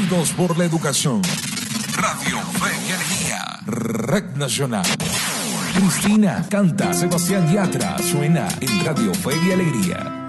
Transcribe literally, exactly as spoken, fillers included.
Unidos por la educación. Radio Fe y Alegría. Red Nacional. Cristina canta, Sebastián Yatra suena en Radio Fe y Alegría.